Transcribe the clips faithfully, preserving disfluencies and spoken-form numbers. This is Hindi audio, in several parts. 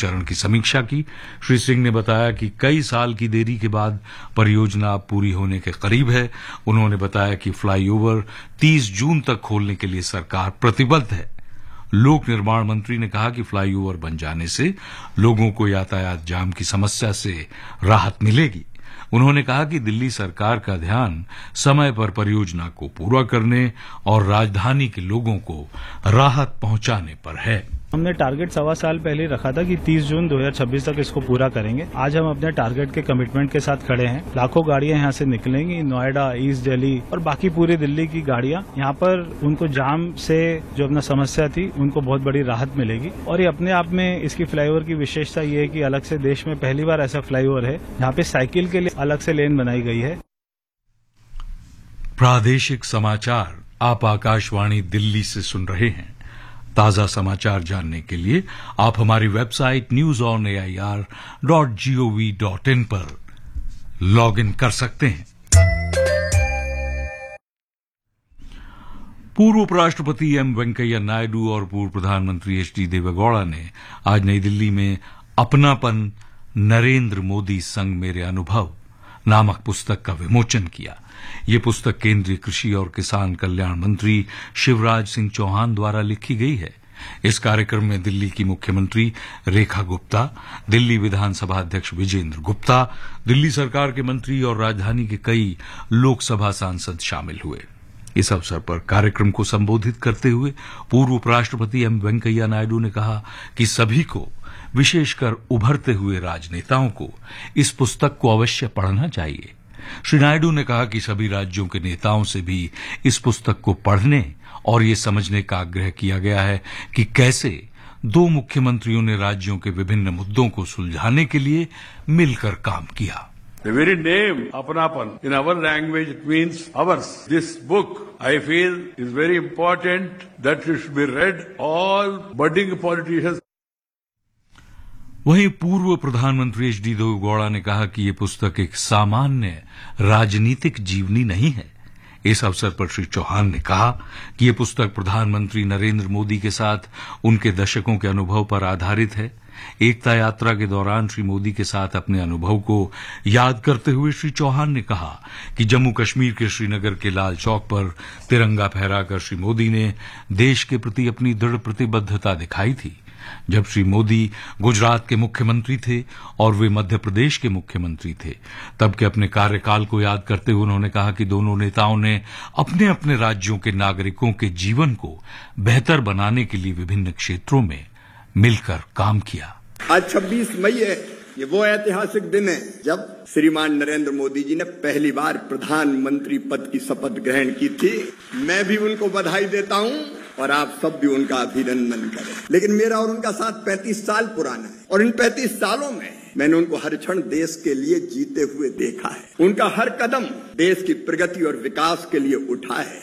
चरण की समीक्षा की। श्री सिंह ने बताया कि कई साल की देरी के बाद परियोजना पूरी होने के करीब है। उन्होंने बताया कि फ्लाईओवर तीस जून तक खोलने के लिए सरकार प्रतिबद्ध है। लोक निर्माण मंत्री ने कहा कि फ्लाईओवर बन जाने से लोगों को यातायात जाम की समस्या से राहत मिलेगी। उन्होंने कहा कि दिल्ली सरकार का ध्यान समय पर परियोजना को पूरा करने और राजधानी के लोगों को राहत पहुंचाने पर है। हमने टारगेट सवा साल पहले रखा था कि तीस जून दो हज़ार छब्बीस तक इसको पूरा करेंगे। आज हम अपने टारगेट के कमिटमेंट के साथ खड़े हैं। लाखों गाड़ियां यहां से निकलेंगी, नोएडा, ईस्ट दिल्ली और बाकी पूरी दिल्ली की गाड़ियां। यहां पर उनको जाम से जो अपना समस्या थी उनको बहुत बड़ी राहत मिलेगी। और ये अपने आप में इसकी फ्लाईओवर की विशेषता ये है कि अलग से देश में पहली बार ऐसा फ्लाईओवर है जहां पे साइकिल के लिए अलग से लेन बनाई गई है। प्रादेशिक समाचार आप आकाशवाणी दिल्ली से सुन रहे हैं। ताजा समाचार जानने के लिए आप हमारी website news on A I R dot G O V dot in पर लॉग इन कर सकते हैं। पूर्व उपराष्ट्रपति एम वेंकैया नायडू और पूर्व प्रधानमंत्री एच डी देवेगौड़ा ने आज नई दिल्ली में अपनापन नरेंद्र मोदी संग मेरे अनुभव नामक पुस्तक का विमोचन किया। ये पुस्तक केंद्रीय कृषि और किसान कल्याण मंत्री शिवराज सिंह चौहान द्वारा लिखी गई है। इस कार्यक्रम में दिल्ली की मुख्यमंत्री रेखा गुप्ता, दिल्ली विधानसभा अध्यक्ष विजेंद्र गुप्ता, दिल्ली सरकार के मंत्री और राजधानी के कई लोकसभा सांसद शामिल हुए। इस अवसर पर कार्यक्रम को संबोधित करते हुए पूर्व उपराष्ट्रपति एम वेंकैया नायडू ने कहा कि सभी को, विशेषकर उभरते हुए राजनेताओं को, इस पुस्तक को अवश्य पढ़ना चाहिए। श्री नायडू ने कहा कि सभी राज्यों के नेताओं से भी इस पुस्तक को पढ़ने और ये समझने का आग्रह किया गया है कि कैसे दो मुख्यमंत्रियों ने राज्यों के विभिन्न मुद्दों को सुलझाने के लिए मिलकर काम किया। The very name, Apanapan, in our language it means ours. This book, I feel, is very important that it should be read all budding politicians. वहीं पूर्व प्रधानमंत्री एच डी देवेगौड़ा ने कहा कि ये पुस्तक एक सामान्य राजनीतिक जीवनी नहीं है। इस अवसर पर श्री चौहान ने कहा कि ये पुस्तक प्रधानमंत्री नरेंद्र मोदी के साथ उनके दशकों के अनुभव पर आधारित है। एकता यात्रा के दौरान श्री मोदी के साथ अपने अनुभव को याद करते हुए श्री चौहान ने कहा कि जम्मू कश्मीर के श्रीनगर के लाल चौक पर तिरंगा फहराकर श्री मोदी ने देश के प्रति अपनी दृढ़ प्रतिबद्धता दिखाई थी। जब श्री मोदी गुजरात के मुख्यमंत्री थे और वे मध्य प्रदेश के मुख्यमंत्री थे, तब के अपने कार्यकाल को याद करते हुए उन्होंने कहा कि दोनों नेताओं ने अपने अपने राज्यों के नागरिकों के जीवन को बेहतर बनाने के लिए विभिन्न क्षेत्रों में मिलकर काम किया। आज छब्बीस मई है, ये वो ऐतिहासिक दिन है जब श्रीमान नरेंद्र मोदी जी ने पहली बार प्रधानमंत्री पद की शपथ ग्रहण की थी। मैं भी उनको बधाई देता हूं और आप सब भी उनका अभिनंदन करें। लेकिन मेरा और उनका साथ पैंतीस साल पुराना है और इन पैंतीस सालों में मैंने उनको हर क्षण देश के लिए जीते हुए देखा है। उनका हर कदम देश की प्रगति और विकास के लिए उठा है।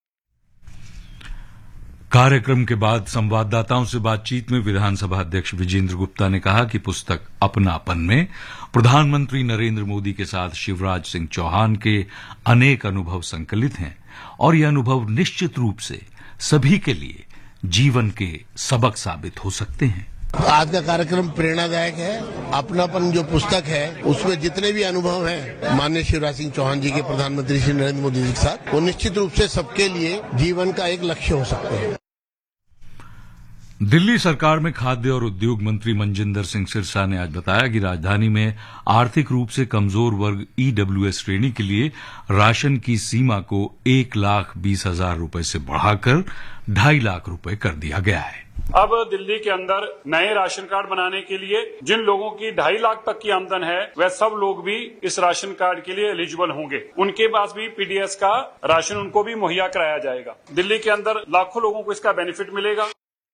कार्यक्रम के बाद संवाददाताओं से बातचीत में विधानसभा अध्यक्ष विजेंद्र गुप्ता ने कहा कि पुस्तक अपनापन में प्रधानमंत्री नरेंद्र मोदी के साथ शिवराज सिंह चौहान के अनेक अनुभव संकलित हैं और ये अनुभव निश्चित रूप से सभी के लिए जीवन के सबक साबित हो सकते हैं। आज का कार्यक्रम प्रेरणादायक है। अपनापन जो पुस्तक है उसमें जितने भी अनुभव हैं माननीय शिवराज सिंह चौहान जी के प्रधानमंत्री श्री नरेंद्र मोदी जी के साथ, वो निश्चित रूप से सबके लिए जीवन का एक लक्ष्य हो सकते हैं। दिल्ली सरकार में खाद्य और उद्योग मंत्री मनजिंदर सिंह सिरसा ने आज बताया कि राजधानी में आर्थिक रूप से कमजोर वर्ग ई डब्ल्यू एस श्रेणी के लिए राशन की सीमा को एक लाख बीस हजार रूपये से बढ़ाकर ढाई लाख रूपये कर दिया गया है। अब दिल्ली के अंदर नए राशन कार्ड बनाने के लिए जिन लोगों की ढाई लाख तक की आमदन है वह सब लोग भी इस राशन कार्ड के लिए एलिजिबल होंगे। उनके पास भी पी डी एस का राशन उनको भी मुहैया कराया जाएगा। दिल्ली के अंदर लाखों लोगों को इसका बेनिफिट मिलेगा।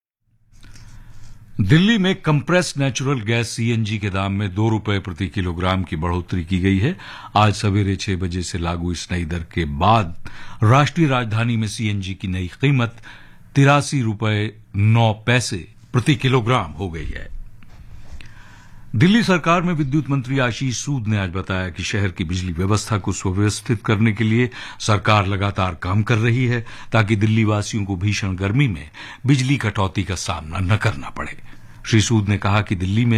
दिल्ली में compressed natural gas C N G के दाम में दो रुपए प्रति किलोग्राम की बढ़ोतरी की गई है। आज सवेरे छह बजे से लागू इस नई दर के बाद राष्ट्रीय राजधानी में सी एन जी की नई कीमत तिरासी रुपए नौ पैसे प्रति किलोग्राम हो गई है। दिल्ली सरकार में विद्युत मंत्री आशीष सूद ने आज बताया कि शहर की बिजली व्यवस्था को सुव्यवस्थित करने के लिए सरकार लगातार काम कर रही है ताकि दिल्ली वासियों को भीषण गर्मी में बिजली कटौती का सामना न करना पड़े। श्री सूद ने कहा कि दिल्ली में